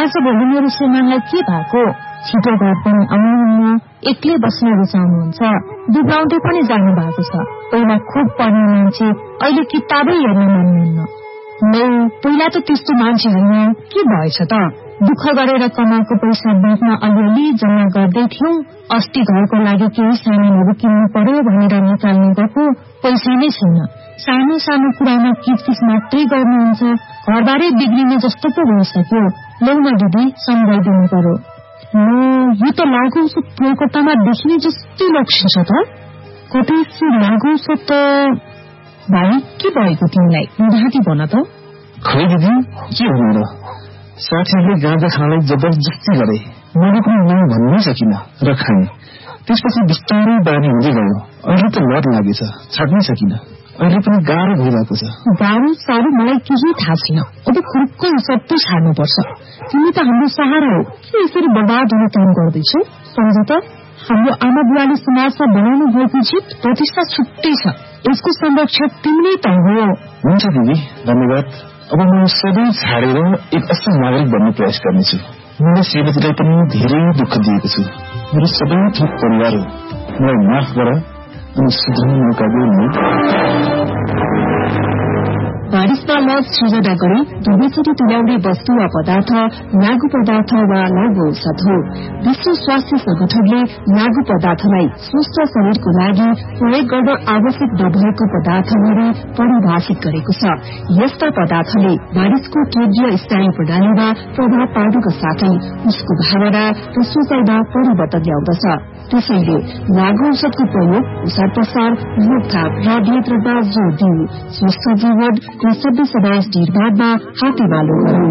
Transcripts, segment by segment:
आज भोलि मेरो श्रीमानलाई के भएको? छिटो घर पनि आउनुहुन्न, एक्लै बस्न रुचाउनुहुन्छ, दुब्लाउँदै पनि जानु भएको छ। पहिला खुब पढ्ने मान्छे, अहिले किताबै हेर्न मान्नुहुन्न। पहिला त त्यस्तो मान्छे होइन, के भएछ त? दुःख गरेर कमाएको पैसा ब्याङ्कमा अलिअलि जम्मा गर्दै थियौं। अस्ति घरको लागि केही सामानहरू किन्नु पर्यो भनेर निकाल्ने गएको, पैसा नै छैन। सानो सानो कुरामा किचकिच मात्रै गर्नुहुन्छ। घरबारे बिग्रिने जस्तो पो भइसक्यो। लौ न दिदी, सम्झाइदिनु पर्यो। यो त लागु औषध कोलकातामा देखिने जस्तै लक्षण छ त। कतै लागु औषध त भाइ, के भएको तिमीलाई? ढाँटी भन त। खै दिदी, के हुनु र? साथीहरूले गाँजा खानलाई जबरजस्ती गरे। मैले पनि नौ भन्नै सकिन र खाएँ। त्यसपछि बिस्तारै बानी हुँदै गयो। अहिले त लत लागेछ, छाड्नै सकिन। अहिले पनि गाह्रो भइरहेको छ। गाह्रो साह्रो मलाई केही थाहा छैन। अब खुर्को सबै छाड्नुपर्छ। तिमी त हाम्रो सहारा हो, के यसरी बर्बाद हुने काम गर्दैछौ? सम्झ त, हाम्रो आमा बुवाले समाजमा बनाउनु भएको जित प्रतिष्ठा छुट्टै छ। यसको संरक्षक तिमी त हो। हुन्छ दिदी, धन्यवाद। अब म सबै छाडेर एक असल नागरिक बन्ने प्रयास गर्नेछु। मैले श्रीमतीलाई पनि धेरै दुःख दिएको छु। मेरो सबै थोक परिवार हो। मलाई माफ गर अनि सुध्रने मौका दिनु। बारिशमा लज सृजना गरी दुवैचोटि तुल्याउने वस्तु वा पदार्थ लागू पदार्थ वा लागू औषध हो। विश्व स्वास्थ्य संगठनले लागू पदार्थलाई स्वस्थ शरीरको लागि प्रयोग गर्न आवश्यक नभएको पदार्थ गरी परिभाषित गरेको छ। यस्ता पदार्थले मानिसको केन्द्रीय स्नायु प्रणालीमा प्रभाव पार्नुका साथै उसको भावना र सोचाइमा परिवर्तन ल्याउँदछ। त्यसैले लागू औषधको प्रयोग, प्रसार प्रसार, रोकथाम र नियन्त्रणमा जोड़ दिऊ। स्वस्थ जीवन र सभ्य समाज निर्माणमा हातेमालो गरौं।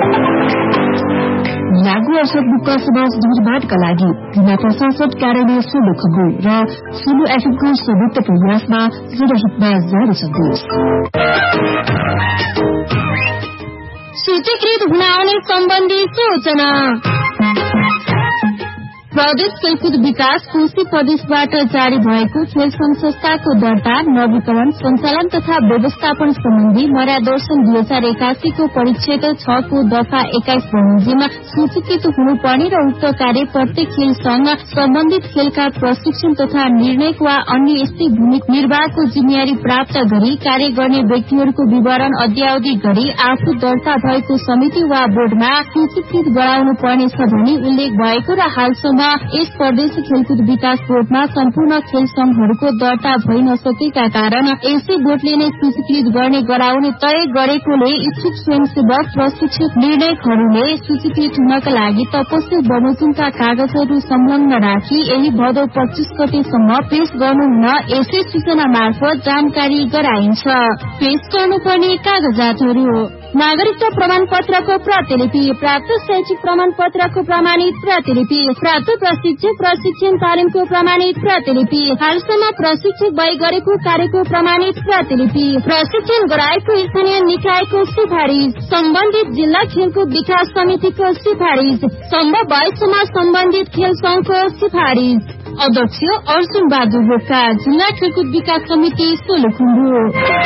लागू औषध मुक्त समाज निर्माणका लागि जिल्ला प्रशासन कार्यालय सोलुखुम्बु र सोलु एफएमको संयुक्त प्रयासमा जनहितमा जारी सन्देश। सूचीकृत हुन आउने सम्बन्धी सूचना। प्रदेश खेलकुद विकास कोशी प्रदेशबाट जारी भएको खेल संघ संस्थाको दर्ता, नवीकरण, सञ्चालन तथा व्यवस्थापन सम्बन्धी मर्यादर्शन 2081 को परिच्छेद 6 को दफा 21 बमोजिममा सूचीकृत हुनुपर्ने र उक्त कार्य प्रत्येक खेल संघ सम्बन्धित खेलका प्रशिक्षण तथा निर्णय वा अन्य यस्तै भूमिका निर्वाहको जिम्मेवारी प्राप्त गरी कार्य गर्ने व्यक्तिहरूको विवरण अद्यावधि गरी आफू दर्ता भएको समिति वा बोर्डमा सूचीकृत गराउनु पर्नेछ भनी उल्लेख भएको र हालसम्म यस प्रदेश खेलकुद विकास बोर्डमा सम्पूर्ण खेल संघहरूको दर्ता भइ नसकेका कारण यसै बोर्डले नै सूचीकृत गर्ने गराउने तय गरेकोले इच्छुक स्वयंसेवक प्रशिक्षक निर्णयकहरूले सूचीकृत हुनका लागि तपस्या बमोजिमका कागजहरू संलग्न राखी यही भदौ 25 गतेसम्म पेश गर्नुहुन यसै सूचना मार्फत जानकारी गराइन्छ। पेश गर्नुपर्ने कागजातहरू: नागरिकता प्रमाण पत्रको प्रतिलिपि, प्राप्त शैक्षिक प्रमाण पत्रको प्रमाणित प्रतिलिपि, प्राप्त प्रशिक्षण तालिमको प्रमाणित प्रतिलिपि, हालसम्म प्रशिक्षक भई गरेको कार्यको प्रमाणित प्रतिलिपि, प्रशिक्षण गराएको स्थानीय निकायको सिफारिश, सम्बन्धित जिल्ला खेलकुद विकास समितिको सिफारिश, सम्भव भएसम्म सम्बन्धित खेल संघको सिफारिश। अध्यक्ष अर्जुन बहादुर बोका, जिल्ला खेलकुद विकास समिति सोलुखुम्बु।